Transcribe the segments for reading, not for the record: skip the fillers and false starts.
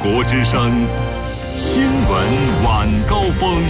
国之声新闻晚高峰。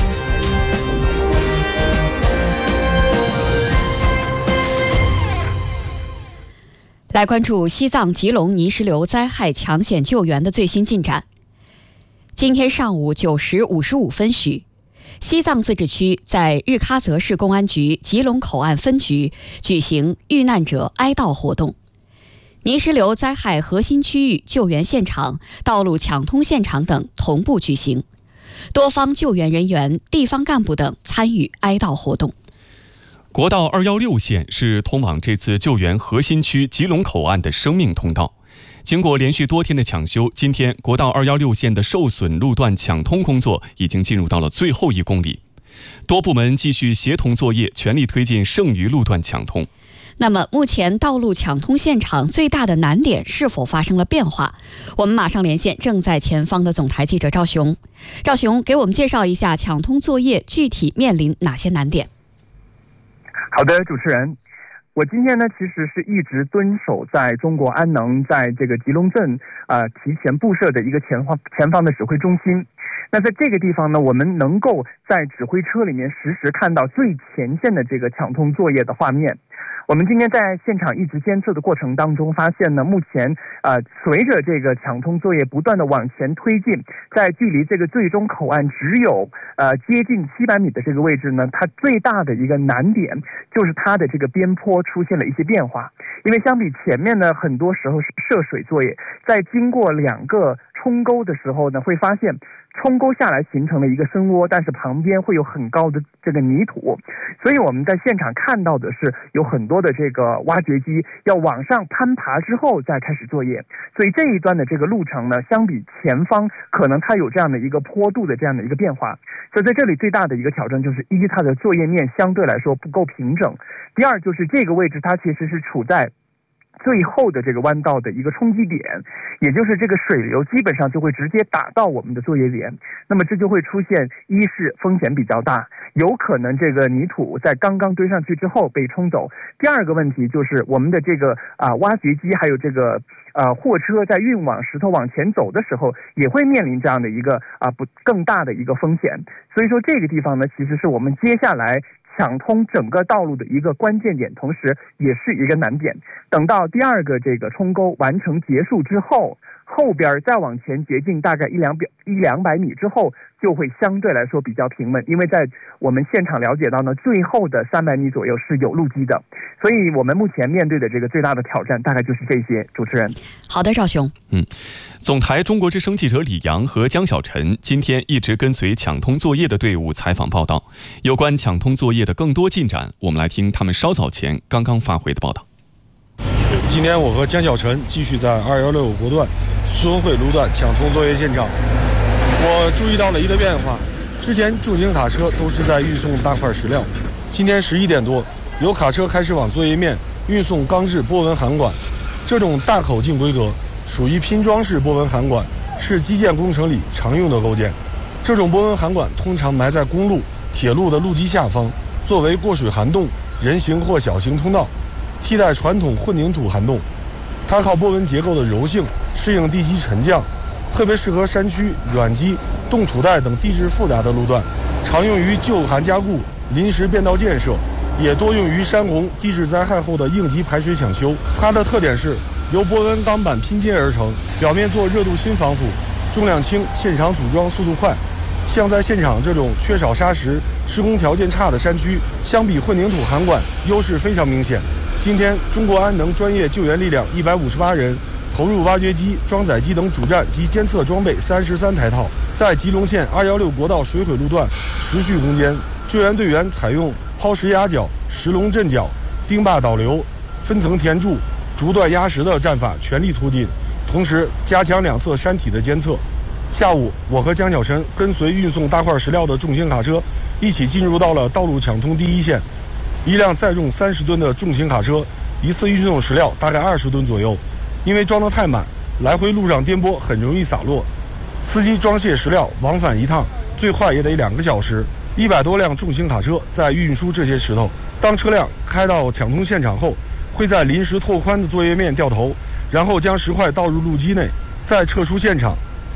来关注西藏吉隆泥石流灾害抢险救援的最新进展。今天上午9时55分许，西藏自治区在日喀则市公安局吉隆口岸分局举行遇难者哀悼活动。泥石流灾害核心区域救援现场、道路抢通现场等同步举行，多方救援人员、地方干部等参与哀悼活动。 国道216线是通往这次救援核心区吉隆口岸的生命通道。经过连续多天的抢修，今天国道216线的受损路段抢通工作已经进入到了最后1公里。多部门继续协同作业，全力推进剩余路段抢通。 那么目前道路抢通现场最大的难点是否发生了变化？我们马上连线正在前方的总台记者赵雄。赵雄，给我们介绍一下抢通作业具体面临哪些难点？ 好的，主持人，我今天呢其实是一直蹲守在中国安能在这个吉隆镇提前布设的一个前方的指挥中心。那在这个地方呢，我们能够在指挥车里面实时看到最前线的这个抢通作业的画面。我们今天在现场一直监测的过程当中发现呢，目前随着这个抢通作业不断的往前推进，在距离这个最终口岸只有接近700米的这个位置呢，它最大的一个难点就是它的这个边坡出现了一些变化。因为相比前面呢，很多时候是涉水作业，在经过2个冲沟的时候呢，会发现冲沟下来形成了一个深窝，但是旁边会有很高的这个泥土，所以我们在现场看到的是有很多的这个挖掘机要往上攀爬之后再开始作业，所以这一段的这个路程呢，相比前方可能它有这样的一个坡度的这样的一个变化，所以在这里最大的一个挑战就是一，它的作业面相对来说不够平整；第二就是这个位置它其实是处在最后的这个弯道的一个冲击点，也就是这个水流基本上就会直接打到我们的作业点，那么这就会出现一是风险比较大，有可能这个泥土在刚刚堆上去之后被冲走；第二个问题就是我们的这个挖掘机还有这个货车在运往石头往前走的时候，也会面临这样的一个更大的一个风险。所以说这个地方呢，其实是我们接下来抢通整个道路的一个关键点，同时也是一个难点。等到第2个这个冲沟完成结束之后，后边再往前接近大概100-200米之后，就会相对来说比较平稳，因为在我们现场了解到呢，最后的300米左右是有路基的，所以我们目前面对的这个最大的挑战大概就是这些。主持人， 好的，赵雄。 总台中国之声记者李阳和江小晨今天一直跟随抢通作业的队伍采访报道，有关抢通作业的更多进展，我们来听他们稍早前刚刚发回的报道。 今天我和江小晨继续在216国段孙汇路段抢通作业现场，我注意到了一个变化，之前重型卡车都是在运送大块石料，今天11点多，有卡车开始往作业面运送钢制波纹涵管，这种大口径规格属于拼装式波纹涵管，是基建工程里常用的构件。这种波纹涵管通常埋在公路、铁路的路基下方，作为过水涵洞、人行或小型通道，替代传统混凝土涵洞。它靠波纹结构的柔性适应地基沉降，特别适合山区、软基、冻土带等地质复杂的路段，常用于旧涵加固、临时变道建设，也多用于山洪地质灾害后的应急排水抢修。它的特点是由波纹钢板拼接而成，表面做热镀锌防腐，重量轻，现场组装速度快。像在现场这种缺少砂石、施工条件差的山区，相比混凝土涵管优势非常明显。今天中国安能专业救援力量158人，投入挖掘机、装载机等主站及监测装备33台套，在吉隆县216国道水毁路段持续攻坚。救援队员采用抛石压脚、石龙镇脚、钉坝导流、分层填筑、逐段压实的战法全力突进，同时加强两侧山体的监测。下午，我和江小晨跟随运送大块石料的重型卡车一起进入到了道路抢通第一线。一辆载重30吨的重型卡车一次运送石料大概20吨左右，因为装得太满，来回路上颠簸，很容易洒落。司机装卸石料往返一趟，最快也得2个小时。100多辆重型卡车在运输这些石头。当车辆开到抢通现场后，会在临时拓宽的作业面掉头，然后将石块倒入路基内，再撤出现场。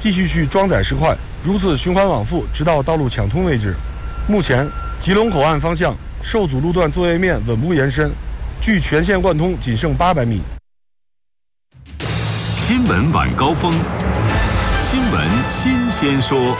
继续去装载石块，如此循环往复，直到道路抢通为止。目前，吉隆口岸方向受阻路段作业面稳步延伸，距全线贯通仅剩800米。 新闻晚高峰，新闻新鲜说。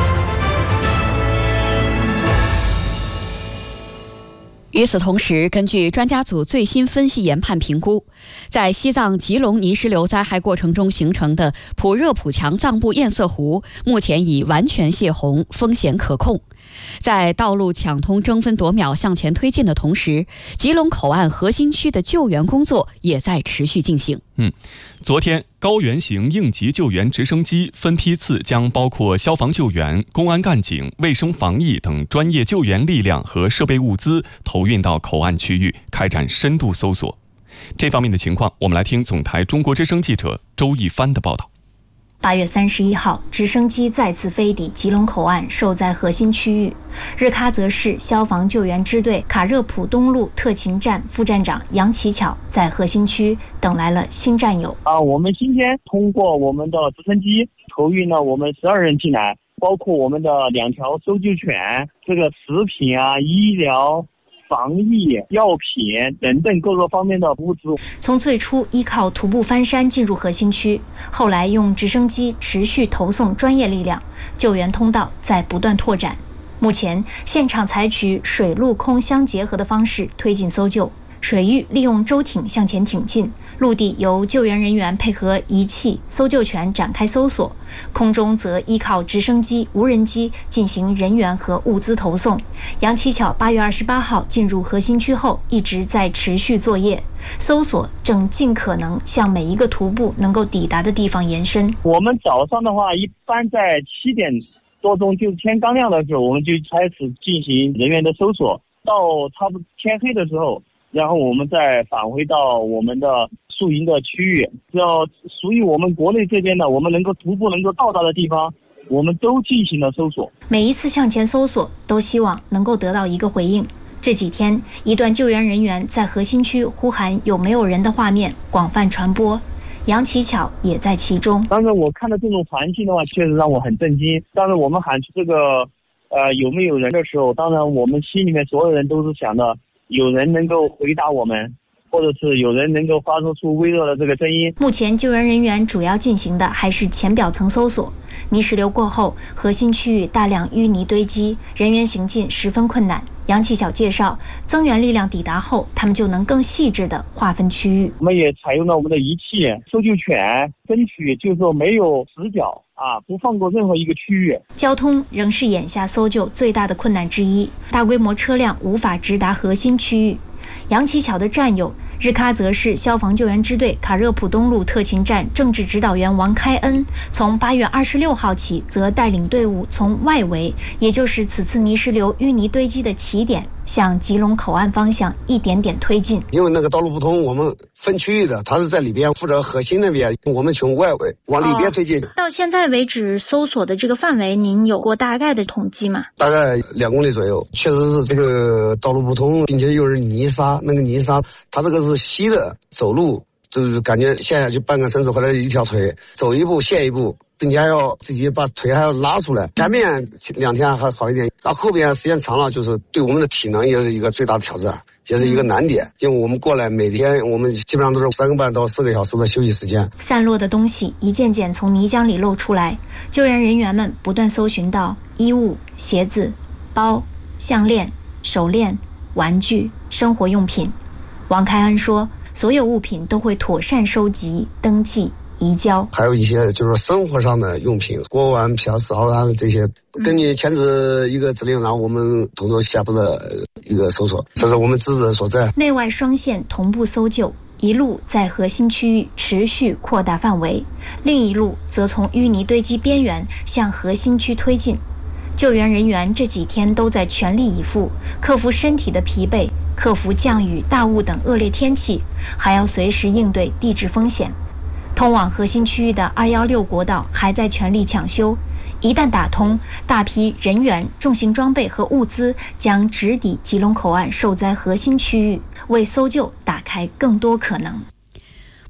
与此同时，根据专家组最新分析研判评估，在西藏吉隆泥石流灾害过程中形成的普热普强藏布堰塞湖，目前已完全泄洪，风险可控。在道路抢通争分夺秒向前推进的同时，吉隆口岸核心区的救援工作也在持续进行。 昨天，高原型应急救援直升机分批次将包括消防救援、公安干警、卫生防疫等专业救援力量和设备物资投运到口岸区域，开展深度搜索。这方面的情况，我们来听总台中国之声记者周一帆的报道。 8月31号，直升机再次飞抵吉隆口岸受灾核心区域。日喀则市消防救援支队卡热普东路特勤站副站长杨奇巧在核心区等来了新战友。 我们今天通过我们的直升机投运了我们12人进来，包括我们的2条搜救犬，这个食品医疗、防疫、药品等等各个方面的物资。 从最初依靠徒步翻山进入核心区，后来用直升机持续投送专业力量，救援通道在不断拓展。目前现场采取水陆空相结合的方式推进搜救，水域利用舟艇向前挺进，陆地由救援人员配合仪器、搜救犬展开搜索，空中则依靠直升机、无人机进行人员和物资投送。杨奇巧8月28号进入核心区后，一直在持续作业，搜索正尽可能向每一个徒步能够抵达的地方延伸。 我们早上的话，一般在7点多钟，就天刚亮的时候，我们就开始进行人员的搜索，到差不多天黑的时候，然后我们再返回到我们的宿营的区域，只要属于我们国内这边的，我们能够徒步能够到达的地方，我们都进行了搜索。 每一次向前搜索，都希望能够得到一个回应。这几天，一段救援人员在核心区呼喊有没有人的画面广泛传播，杨奇巧也在其中。 当然，我看到这种环境的话，确实让我很震惊。当然，我们喊出这个有没有人的时候，当然我们心里面所有人都是想的，有人能够回答我们，或者是有人能够发出微弱的这个声音。 目前救援人员主要进行的还是浅表层搜索。泥石流过后，核心区域大量淤泥堆积，人员行进十分困难。杨奇巧介绍，增援力量抵达后，他们就能更细致地划分区域。 我们也采用了我们的仪器、搜救犬，争取就是说没有死角不放过任何一个区域。 交通仍是眼下搜救最大的困难之一，大规模车辆无法直达核心区域。杨奇巧的战友日喀则市消防救援支队卡热普东路特勤站政治指导员王开恩，从8月26号起，则带领队伍从外围，也就是此次泥石流淤泥堆积的起点，向吉隆口岸方向一点点推进。 因为那个道路不通，我们分区域的，他是在里边负责核心那边，我们从外围往里边推进。 到现在为止，搜索的这个范围，您有过大概的统计吗？ 大概2公里左右，确实是这个道路不通，并且又是泥沙，那个泥沙它这个是稀的，走路就是感觉陷下去半个身子或者一条腿，走一步陷一步，并且还要自己把腿还要拉出来。前面2天还好一点，到后边时间长了，就是对我们的体能也是一个最大的挑战，也是一个难点。因为我们过来每天我们基本上都是3个半到4个小时的休息时间。 散落的东西一件件从泥浆里露出来，救援人员们不断搜寻到衣物、鞋子、包、项链、手链、玩具、生活用品。王开恩说，所有物品都会妥善收集、登记、移交。 还有一些就是生活上的用品，锅碗瓢勺这些，根据前置一个指令，然后我们统筹下步的一个搜索，这是我们职责所在。 内外双线同步搜救，一路在核心区域持续扩大范围，另一路则从淤泥堆积边缘向核心区推进。救援人员这几天都在全力以赴，克服身体的疲惫，克服降雨、大雾等恶劣天气，还要随时应对地质风险。通往核心区域的216国道还在全力抢修，一旦打通，大批人员、重型装备和物资将直抵吉隆口岸受灾核心区域，为搜救打开更多可能。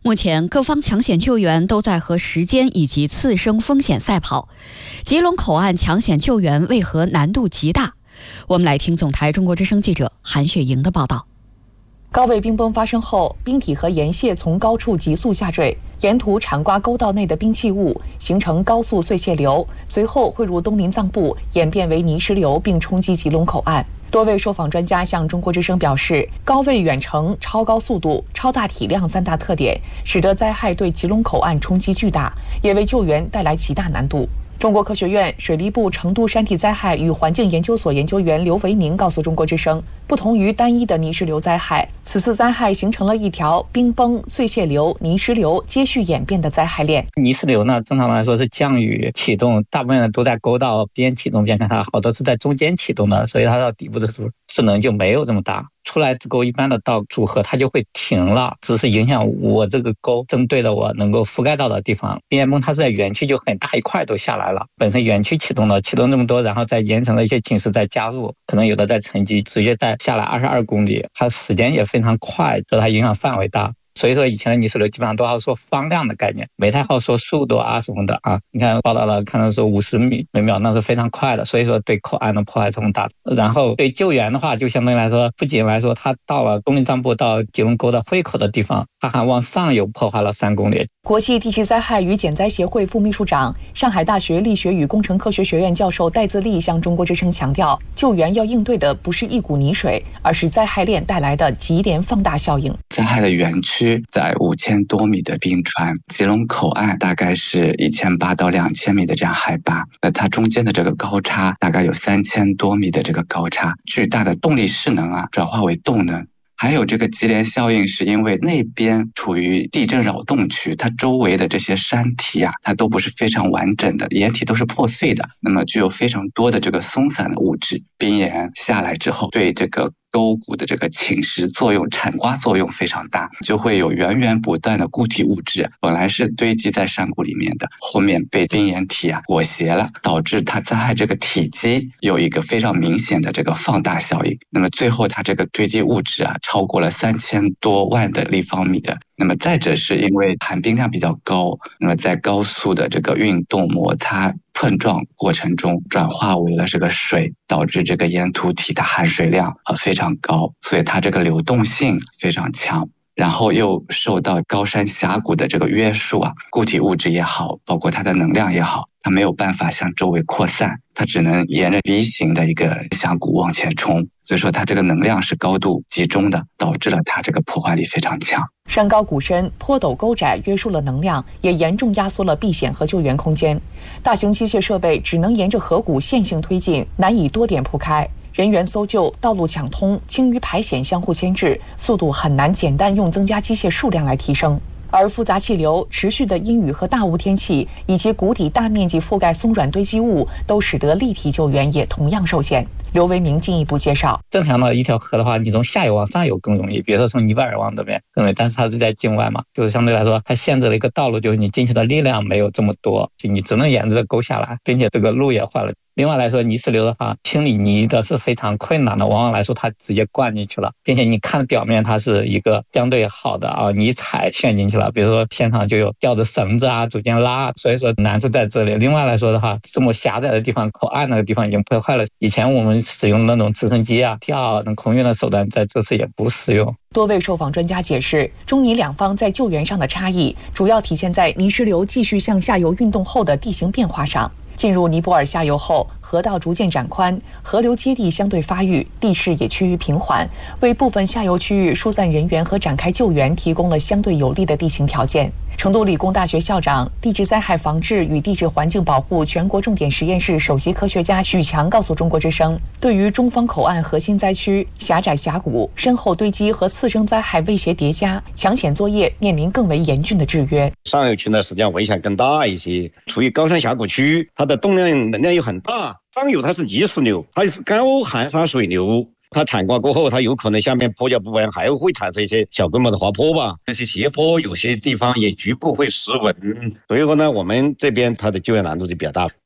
目前各方抢险救援都在和时间以及次生风险赛跑。吉隆口岸抢险救援为何难度极大？我们来听总台中国之声记者韩雪莹的报道。 高位冰崩发生后，冰体和岩屑从高处急速下坠，沿途铲刮沟道内的冰气物，形成高速碎屑流，随后汇入东林藏布，演变为泥石流，并冲击吉隆口岸。多位受访专家向中国之声表示，高位远程、超高速度、超大体量三大特点，使得灾害对吉隆口岸冲击巨大，也为救援带来极大难度。中国科学院水利部成都山体灾害与环境研究所研究员刘维明告诉中国之声，不同于单一的泥石流灾害，此次灾害形成了一条冰崩、碎屑流、泥石流接续演变的灾害链。 泥石流呢，正常来说是降雨启动，大部分都在沟道边启动边开它，好多是在中间启动的，所以它到底部的时候势能就没有这么大。出来之后一般的道组合它就会停了，只是影响我这个沟针对的我能够覆盖到的地方。冰崩它是在园区就很大一块都下来了，本身园区启动这么多，然后再延长了一些侵蚀再加入，可能有的在沉积，直接再下来22公里，它时间也非常快，所以它影响范围大。所以说以前的泥石流基本上都要说方量的概念，没太好说速度啊什么的啊。你看报道了，看到说50米每秒，那是非常快的，所以说对口岸的破坏这么大。然后对救援的话，就相对来说，不仅来说它到了东林藏布到吉隆沟的汇口的地方，它还往上游破坏了3公里。 国际地质灾害与减灾协会副秘书长、上海大学力学与工程科学学院教授戴自立向中国之声强调，救援要应对的不是一股泥水，而是灾害链带来的级联放大效应。 灾害的园区在5000多米的冰川，吉隆口岸大概是1800到2000米的这样海拔，那它中间的这个高差大概有3000多米的这个高差，巨大的动力势能转化为动能。还有这个级联效应，是因为那边处于地震扰动区，它周围的这些山体它都不是非常完整的，岩体都是破碎的，那么具有非常多的这个松散的物质，冰岩下来之后对这个沟谷的这个侵蚀作用、铲刮作用非常大，就会有源源不断的固体物质，本来是堆积在山谷里面的，后面被冰岩体裹挟了，导致它灾害这个体积有一个非常明显的这个放大效应。那么最后它这个堆积物质超过了3000多万的立方米的。那么再者是因为含冰量比较高，那么在高速的这个运动摩擦碰撞过程中转化为了这个水，导致这个岩土体的含水量非常高，所以它这个流动性非常强。然后又受到高山峡谷的这个约束固体物质也好，包括它的能量也好，它没有办法向周围扩散，它只能沿着 V 型的一个峡谷往前冲，所以说它这个能量是高度集中的，导致了它这个破坏力非常强。 山高谷深，坡陡沟窄约束了能量，也严重压缩了避险和救援空间。大型机械设备只能沿着河谷线性推进，难以多点铺开。人员搜救、道路抢通、清淤排险相互牵制，速度很难简单用增加机械数量来提升。而复杂气流、持续的阴雨和大雾天气，以及谷底大面积覆盖松软堆积物，都使得立体救援也同样受限。刘维明进一步介绍， 正常的一条河的话，你从下游往上游更容易，比如说从尼泊尔往这边更容易，但是它是在境外嘛，就是相对来说它限制了一个道路，就是你进去的力量没有这么多，就你只能沿着沟下来，并且这个路也坏了。另外来说，泥石流的话，清理泥的是非常困难的，往往来说它直接灌进去了，并且你看表面它是一个相对好的泥踩陷进去了，比如说现场就有吊着绳子逐渐拉，所以说难处在这里。另外来说的话，这么狭窄的地方，口岸那个地方已经破坏了，以前我们使用那种直升机吊等空运的手段，在这次也不适用。 多位受访专家解释，中泥两方在救援上的差异，主要体现在泥石流继续向下游运动后的地形变化上。进入尼泊尔下游后，河道逐渐展宽，河流接地相对发育，地势也趋于平缓，为部分下游区域疏散人员和展开救援提供了相对有利的地形条件。成都理工大学校长、地质灾害防治与地质环境保护全国重点实验室首席科学家许强告诉中国之声，对于中方口岸核心灾区、狭窄峡谷、深厚堆积和次生灾害威胁叠加，抢险作业面临更为严峻的制约。 上游区呢，实际上危险更大一些，处于高山峡谷区，它的动量能量又很大。上游它是急速流，它是高含沙水流，它铲刮过后，它有可能下面坡脚部分还会产生一些小规模的滑坡吧，那些斜坡有些地方也局部会失稳，所以说呢，我们这边它的救援难度就比较大。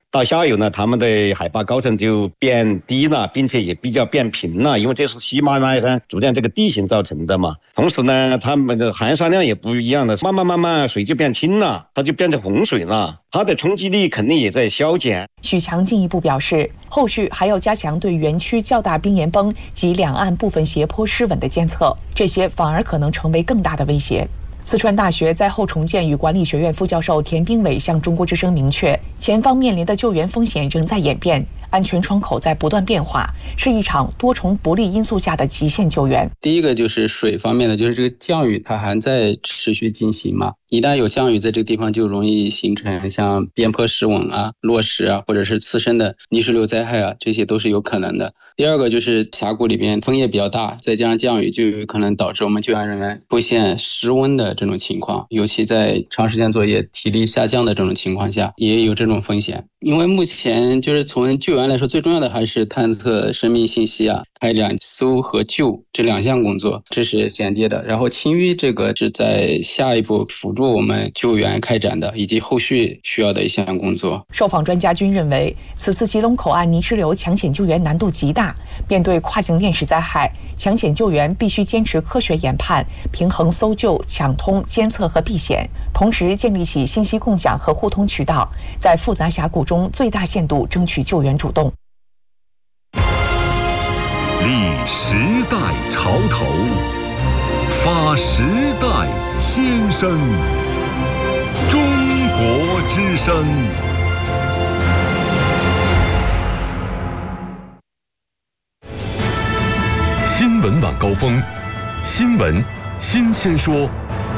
到下游呢，它们的海拔高层就变低了，并且也比较变平了，因为这是喜马拉雅山逐渐这个地形造成的嘛。同时呢，它们的含沙量也不一样的，慢慢水就变轻了，它就变成洪水了，它的冲击力肯定也在消减。 许强进一步表示，后续还要加强对园区较大冰岩崩及两岸部分斜坡失稳的监测，这些反而可能成为更大的威胁。四川大学灾后重建与管理学院副教授田兵伟向中国之声明确，前方面临的救援风险仍在演变，安全窗口在不断变化，是一场多重不利因素下的极限救援。 第一个就是水方面的，就是这个降雨它还在持续进行嘛，一旦有降雨，在这个地方就容易形成像边坡失稳啊、落石啊，或者是次生的泥石流灾害啊，这些都是有可能的。第二个就是峡谷里边风也比较大，再加上降雨，就有可能导致我们救援人员出现失温的这种情况，尤其在长时间作业、体力下降的这种情况下，也有这种风险。因为目前就是从救援来说，最重要的还是探测生命信息啊，开展搜和救这两项工作，这是衔接的。然后清淤这个是在下一步辅助我们救援开展的，以及后续需要的一项工作。 受访专家均认为，此次吉隆口岸泥石流抢险救援难度极大，面对跨境链式灾害，抢险救援必须坚持科学研判，平衡搜救、抢通、监测和避险，同时建立起信息共享和互通渠道，在复杂峡谷中最大限度争取救援主动。 立时代潮头，发时代先声。中国之声。新闻晚高峰，新闻新鲜说。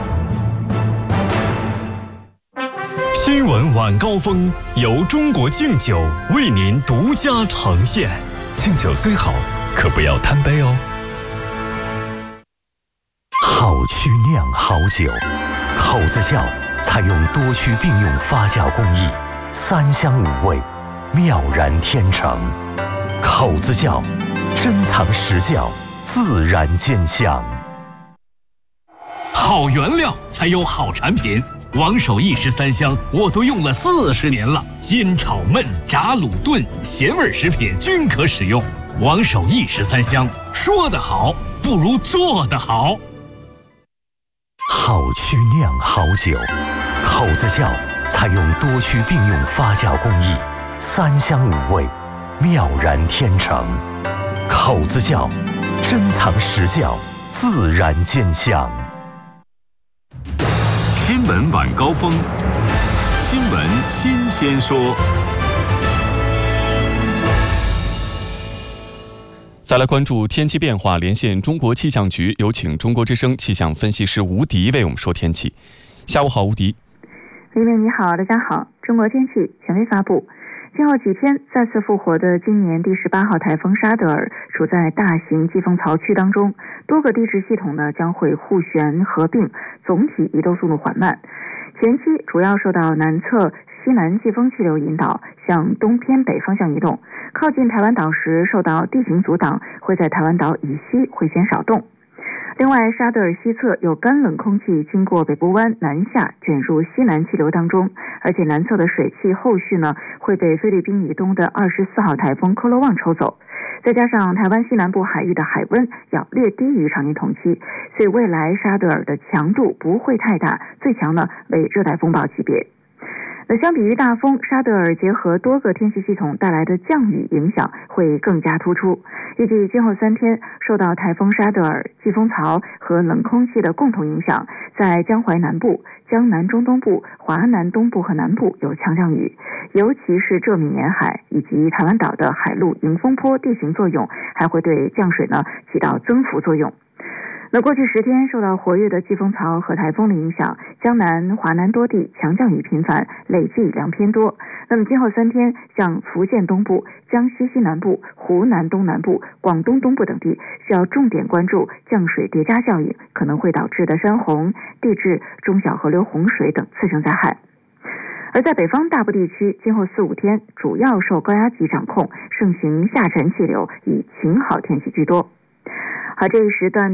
新闻晚高峰由中国敬酒为您独家呈现。敬酒虽好，可不要贪杯哦。 好曲酿好酒，口子窖采用多区并用发酵工艺，3香5味，妙然天成。口子窖珍藏实窖，自然见香。 好原料才有好产品。王守义13香我都用了40年了，煎炒焖炸卤炖咸味食品均可使用。王守义13香，说得好不如做得好。 好曲酿好酒，口子窖采用多区并用发酵工艺，3香5味，妙然天成。口子窖珍藏实窖，自然见香。 新闻晚高峰，新闻新鲜说。 再来关注天气变化，连线中国气象局，有请中国之声气象分析师吴迪为我们说天气。下午好，吴迪。 李伟你好，大家好。中国天气权威发布，今后几天再次复活的今年第18号台风沙德尔处在大型季风槽区当中，多个地质系统呢将会互旋合并，总体移动速度缓慢。前期主要受到南侧西南季风气流引导，向东偏北方向移动，靠近台湾岛时受到地形阻挡，会在台湾岛以西会先少动。另外，沙德尔西侧有干冷空气经过北部湾南下卷入西南气流当中，而且南侧的水汽后续呢会被菲律宾以东的24号台风科罗旺抽走，再加上台湾西南部海域的海温要略低于常年同期，所以未来沙德尔的强度不会太大，最强呢为热带风暴级别。那相比于大风，沙德尔结合多个天气系统带来的降雨影响会更加突出。预计今后3天，受到台风沙德尔、季风槽和冷空气的共同影响，在江淮南部、江南中东部、华南东部和南部有强降雨，尤其是浙闽沿海以及台湾岛的海陆迎风坡地形作用，还会对降水呢起到增幅作用。那过去10天受到活跃的季风槽和台风的影响，江南、华南多地强降雨频繁，累计雨量偏多。那么今后3天，像福建东部、江西西南部、湖南东南部、广东东部等地需要重点关注降水叠加效应可能会导致的山洪、地质、中小河流洪水等次生灾害。而在北方大部地区，今后4-5天主要受高压脊掌控，盛行下沉气流，以晴好天气居多。好，这一时段